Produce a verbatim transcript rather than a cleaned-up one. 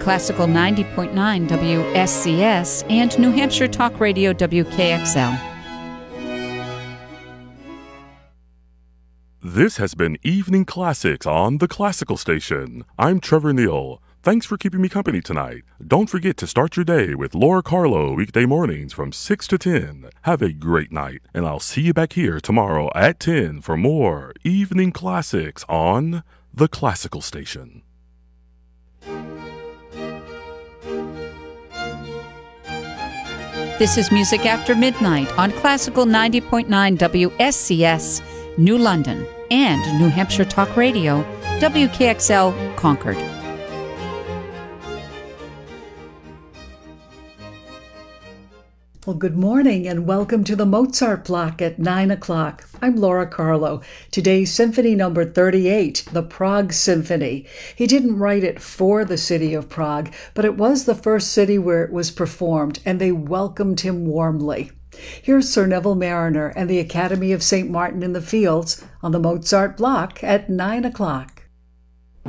Classical ninety point nine W S C S and New Hampshire Talk Radio W K X L. This has been Evening Classics on the Classical Station. I'm Trevor Neal. Thanks for keeping me company tonight. Don't forget to start your day with Laura Carlo weekday mornings from six to ten. Have a great night, and I'll see you back here tomorrow at ten for more Evening Classics on the Classical Station. This is Music After Midnight on Classical ninety point nine W S C S, New London, and New Hampshire Talk Radio, W K X L, Concord. Well, good morning and welcome to the Mozart Block at nine o'clock. I'm Laura Carlo. Today's Symphony number thirty-eight, the Prague Symphony. He didn't write it for the city of Prague, but it was the first city where it was performed, and they welcomed him warmly. Here's Sir Neville Marriner and the Academy of Saint Martin in the Fields on the Mozart Block at nine o'clock.